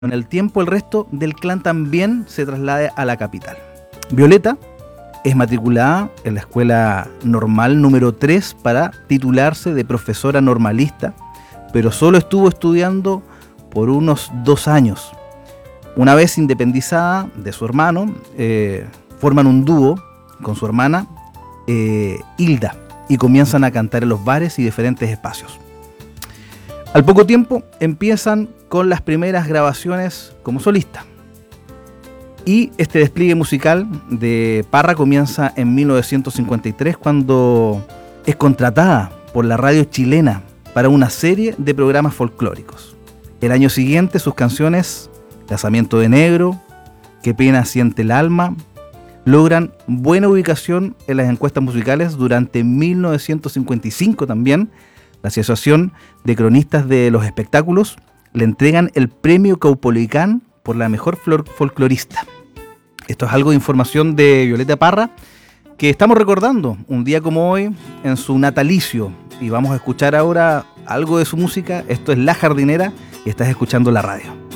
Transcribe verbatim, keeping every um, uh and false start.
En el tiempo, el resto del clan también se traslada a la capital. Violeta es matriculada en la escuela normal número tres para titularse de profesora normalista, pero solo estuvo estudiando por unos dos años. Una vez independizada de su hermano, eh, forman un dúo con su hermana eh, Hilda y comienzan a cantar en los bares y diferentes espacios. Al poco tiempo empiezan con las primeras grabaciones como solista. Y este despliegue musical de Parra comienza en mil novecientos cincuenta y tres, cuando es contratada por la radio chilena para una serie de programas folclóricos. El año siguiente sus canciones Casamiento de Negro, Qué pena siente el alma, logran buena ubicación en las encuestas musicales. Durante mil novecientos cincuenta y cinco también, la Asociación de Cronistas de los Espectáculos le entregan el premio Caupolicán por la mejor folclorista. Esto es algo de información de Violeta Parra que estamos recordando un día como hoy en su natalicio, y vamos a escuchar ahora algo de su música. Esto es La Jardinera y estás escuchando la radio.